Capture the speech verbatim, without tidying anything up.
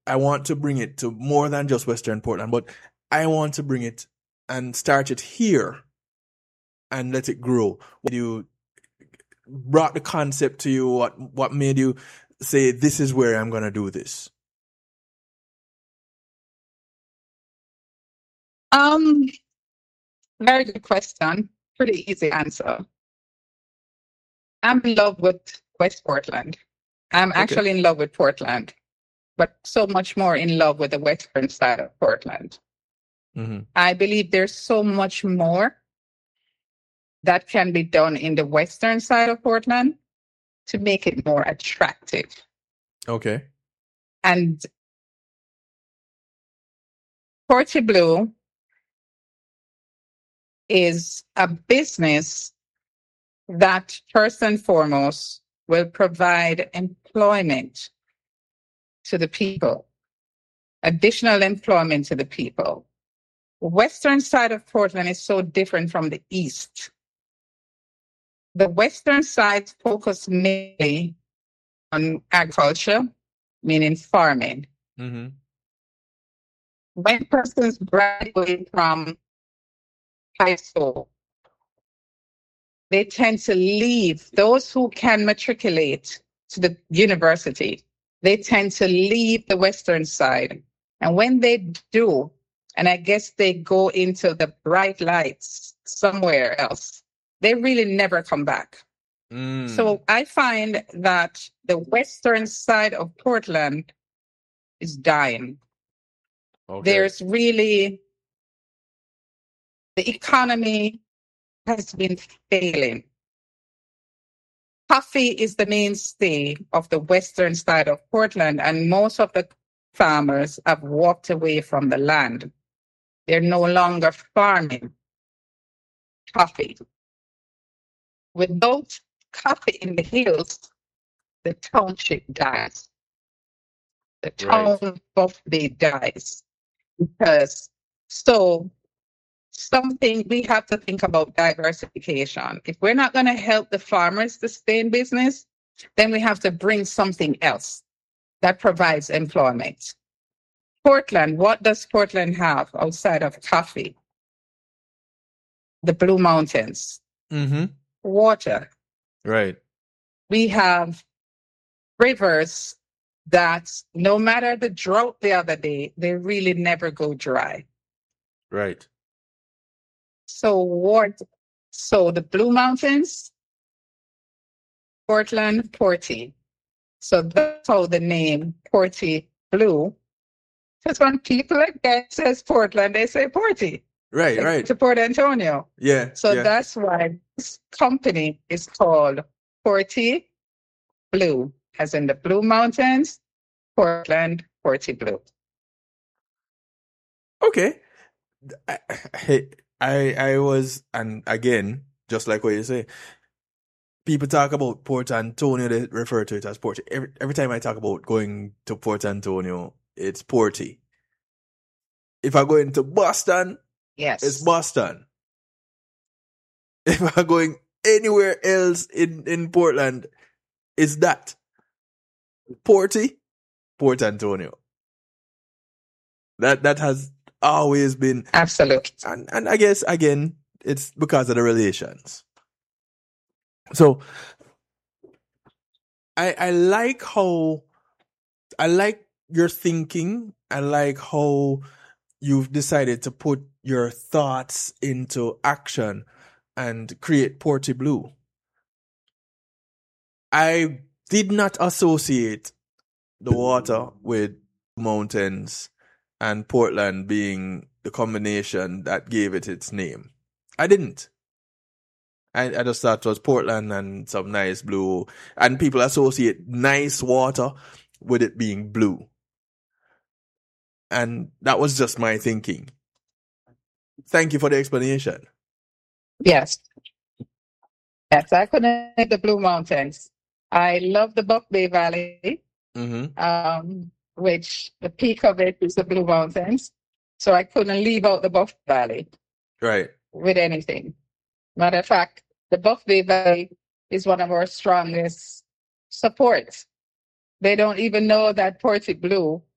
I want to bring it to more than just Western Portland, but I want to bring it and start it here and let it grow. What you brought the concept to you? What what made you say this is where I'm gonna do this? Um, very good question. Pretty easy answer. I'm in love with West Portland. I'm Okay. actually in love with Portland, but so much more in love with the western side of Portland. Mm-hmm. I believe there's so much more that can be done in the western side of Portland to make it more attractive. Okay. And Porty Blue is a business that first and foremost will provide employment to the people, additional employment to the people. The western side of Portland is so different from the east. The western side focuses mainly on agriculture, meaning farming. Mm-hmm. When persons graduate from high school, they tend to leave. Those who can matriculate to the university, they tend to leave the western side. And when they do, and I guess they go into the bright lights somewhere else, they really never come back. Mm. So I find that the western side of Portland is dying. Okay. There's really, the economy has been failing. Coffee is the mainstay of the western side of Portland, and most of the farmers have walked away from the land. They're no longer farming coffee. Without coffee in the hills, the township dies. The town Right. of Bay dies. Because so something we have to think about diversification. If we're not going to help the farmers to stay in business, then we have to bring something else that provides employment. Portland, what does Portland have outside of coffee? The Blue Mountains, Mm-hmm. water. Right. We have rivers that no matter the drought the other day, they really never go dry. Right. So what? So the Blue Mountains, Portland, Porty. So that's how the name Porty Blue. Because when people again says Portland, they say Porty. Right. Like Right. to Port Antonio. Yeah. So yeah. that's why this company is called Porty Blue, as in the Blue Mountains, Portland, Porty Blue. Okay. I, I I was, and again, just like what you say, people talk about Port Antonio, they refer to it as Porty. Every, every time I talk about going to Port Antonio, it's Porty. If I go into Boston, Yes. it's Boston. If I'm going anywhere else in, in Portland, it's that. Porty, Port Antonio. That that has always been. Absolutely. And, and I guess, again, it's because of the relations. So, I I like how, I like your thinking. I like how you've decided to put your thoughts into action and create Porty Blue. I did not associate the water with mountains and Portland being the combination that gave it its name. I didn't. I, I just thought it was Portland and some nice blue. And people associate nice water with it being blue. And that was just my thinking. Thank you for the explanation. Yes. Yes, I couldn't hit the Blue Mountains. I love the Buck Bay Valley, Mm-hmm. um, which the peak of it is the Blue Mountains. So I couldn't leave out the Buff Valley Right. with anything. Matter of fact, the Buff Bay Valley is one of our strongest supports. They don't even know that Porty Blue